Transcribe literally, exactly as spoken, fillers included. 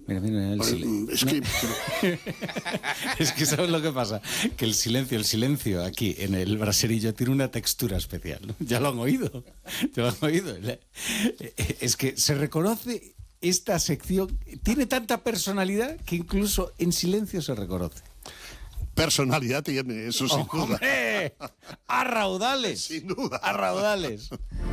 Mira, mira, el silencio. Es que... Es que ¿sabes lo que pasa? Que el silencio, el silencio aquí en el braserillo tiene una textura especial, ¿no? Ya lo han oído, ya lo han oído. Es que se reconoce esta sección, tiene tanta personalidad que incluso en silencio se reconoce. Personalidad tiene, eso sin duda. ¡Hombre! ¡A raudales! Sin duda. ¡A raudales!